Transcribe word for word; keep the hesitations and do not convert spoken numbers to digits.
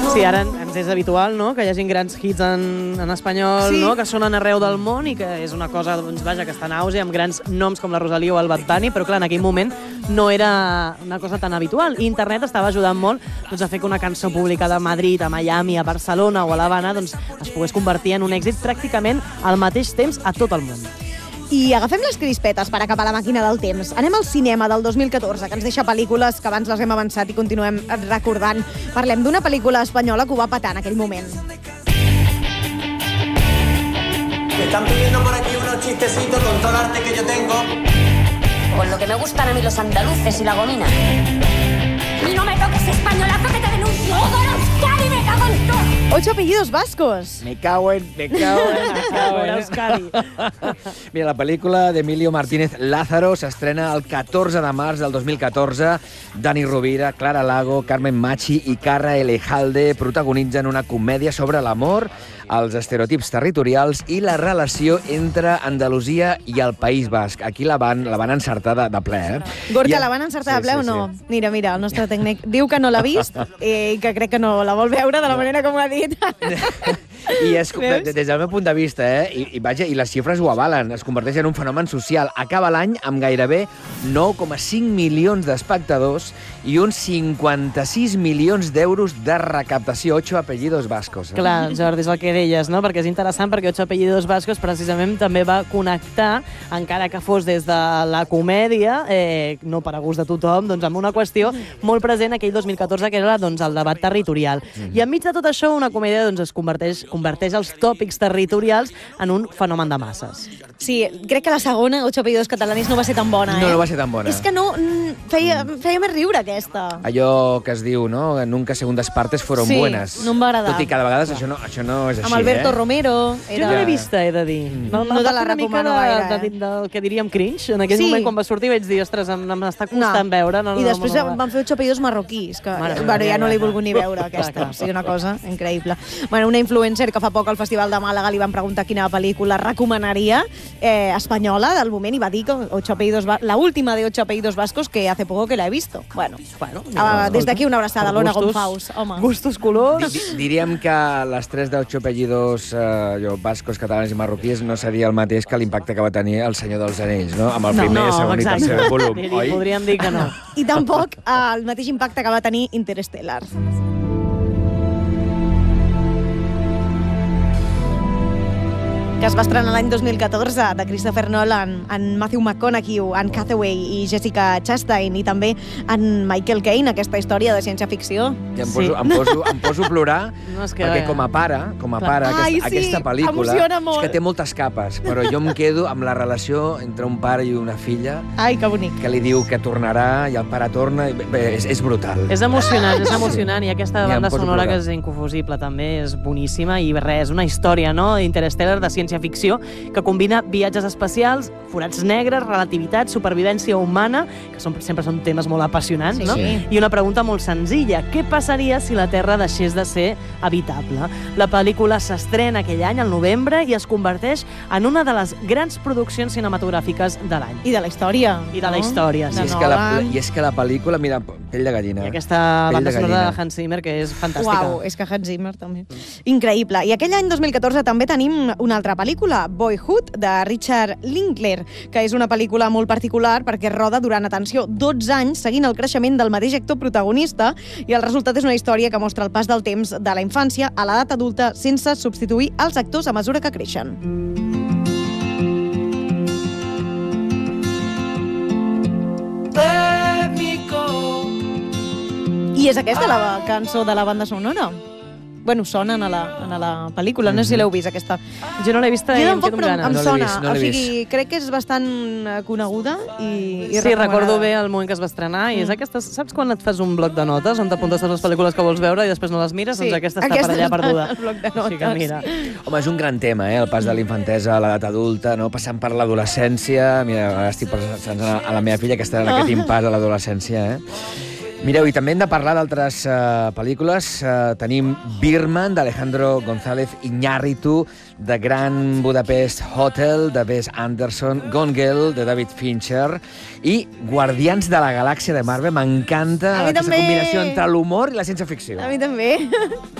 Sí, ara ens és habitual, no?, que hi hagi grans hits en, en espanyol, sí. no?, que sonen arreu del món i que és una cosa, doncs, vaja, que està en auge amb grans noms com la Rosalía o el Bad Bunny, però clar, en aquell moment no era una cosa tan habitual. I internet estava ajudant molt doncs, a fer que una cançó publicada a Madrid, a Miami, a Barcelona o a l'Havana doncs, es pogués convertir en un èxit pràcticament al mateix temps a tot el món. I agafem les crispetes per acabar la màquina del temps. Anem al cinema del dos mil catorze, que ens deixa pel·lícules que abans les hem avançat i continuem recordant. Parlem d'una pel·lícula espanyola que ho va petar en aquell moment. Me están pidiendo por aquí unos chistecitos con todo el arte que yo tengo. Con lo que me gustan a mí los andaluces y la gomina. Y no me toques españolazo que te denuncio. ¡Euskadi, me cago en todo! Ocho apellidos vascos. Me cago en... Me cago en... Me cago en Euskadi. Mira, la pel·lícula d'Emilio Martínez Lázaro s'estrena el catorze de març del dos mil catorze. Dani Rovira, Clara Lago, Carmen Machi i Carra Elejalde protagonitzen una comèdia sobre l'amor, els estereotips territorials i la relació entre Andalusia i el País Basc. Aquí la van, la van encertar de, de ple, eh? Gorka, I... la van encertar sí, de ple sí, o no? Sí. Mira, mira, el nostre tècnic diu que no l'ha vist i que crec que no la vol veure de la manera com ho ha dit. I és, des del meu punt de vista, eh, i, i, vaja, i les xifres ho avalen, es converteix en un fenomen social. Acaba l'any amb gairebé nou coma cinc milions d'espectadors i uns cinquanta-sis milions d'euros de recaptació. Ocho apellidos vascos. Eh? Clar, Jordi, és el que deies, no? Perquè és interessant, perquè Ocho apellidos vascos precisament també va connectar, encara que fos des de la comèdia, eh, no per a gust de tothom, doncs amb una qüestió molt present aquell dos mil catorze, que era doncs, el debat territorial. Mm-hmm. I enmig de tot això, una comèdia doncs, es converteix converteix els tòpics territorials en un fenomen de masses. Sí, crec que la segona, Ocho apellidos catalanes, no va ser tan bona, eh? No, no va ser tan bona. És que no... Feia, feia més riure, aquesta. Allò que es diu, no? Nunca segundas partes fueron sí, buenas. Sí, no em va agradar. Tot i que de vegades això no, això no és així, amb Alberto eh? Romero. Era... Jo no l'he vista, he de dir. Mm. No, no te la recomano gaire, eh? De, de, del que diríem cringe. En aquell sí. moment, quan va sortir, vaig dir, ostres, em, em està costant no. veure. No, I no, després no, no, van fer Ocho apellidos marroquís, que Mare, bueno, ja no l'he volgut ni veure, clar, aquesta. clar, O sigui, una cosa increïble. Bueno, una influencer que fa poc al Festival de Màlaga li van preguntar quina pel·lícula recomanaria eh, espanyola del moment i va dir que Ocho apellidos la última de Ocho apellidos vascos que hace poco que la he visto. Bueno, bueno uh, des d'aquí una abraçada a l'Ona Gonfaus. Home. Gustos, colors... Di, diríem que les tres d'Ocho apellidos eh, bascos, catalans i marroquís no seria el mateix que l'impacte que va tenir El Senyor dels Anells, no? Amb el no, primer, no, segon exacte. i tercer volum, I, oi? Podríem dir que no. I tampoc eh, el mateix impacte que va tenir Interstellar. Que es va estrenar l'any dos mil catorze, de Christopher Nolan, en Matthew McConaughey, en Hathaway i Jessica Chastain, i també en Michael Caine, aquesta història de ciència-ficció. I em poso, sí. em poso, em poso a plorar, no, és que perquè ja. com a pare, com a pare Ai, aquesta, sí, aquesta pel·lícula és que té moltes capes, però jo em quedo amb la relació entre un pare i una filla. Ai, que bonic. Que li diu que tornarà i el pare torna. Bé, és, és brutal. És emocionant, és emocionant, i aquesta ja banda sonora que és inconfusible també és boníssima, i res, una història, no?, Interstellar, de ciència-ficció, que combina viatges espacials, forats negres, relativitat, supervivència humana, que són, sempre són temes molt apassionants, sí, no? Sí. I una pregunta molt senzilla: què passaria si la Terra deixés de ser habitable? La pel·lícula s'estrena aquell any, al novembre, i es converteix en una de les grans produccions cinematogràfiques de l'any. I de la història. I de la història, sí. I és, que la, I és que la pel·lícula, mira, pell de gallina. I aquesta banda sonora de Hans Zimmer, que és fantàstica. Uau, és que Hans Zimmer també. Increïble. I aquell any dos mil catorze també tenim una altra pel·lícula, Boyhood, de Richard Linklater, que és una pel·lícula molt particular perquè roda durant, atenció, dotze anys seguint el creixement del mateix actor protagonista, i el resultat és una història que mostra el pas del temps de la infància a l'edat adulta sense substituir els actors a mesura que creixen. I és aquesta la cançó de la banda sonora? Bueno, sonen a la, a la pel·lícula, no sé si l'heu vist, aquesta. Jo no l'he vista i em quedo amb ganes. Em No l'he sona, vist, no o l'he sigui, vist. crec que és bastant coneguda i, i Sí, recordo bé el moment que es va estrenar, i és aquesta, saps quan et fas un bloc de notes on t'apuntes totes les pel·lícules que vols veure i després no les mires? Sí, doncs aquesta està aquesta per allà està perduda. al bloc de notes. Sí que mira. Home, és un gran tema, eh? El pas de la infantesa a l'edat adulta, no? Passant per l'adolescència. Mira, ara estic pensant a la meva filla que està en aquest impàs a l'adolescència, eh? Mireu, i també hem de parlar d'altres uh, pel·lícules. Uh, tenim Birdman, d'Alejandro González Iñárritu, The Grand Budapest Hotel, de Wes Anderson, Gone Girl, de David Fincher, i Guardians de la Galàxia de Marvel. M'encanta aquesta combinació entre l'humor i la ciència-ficció. A mi també.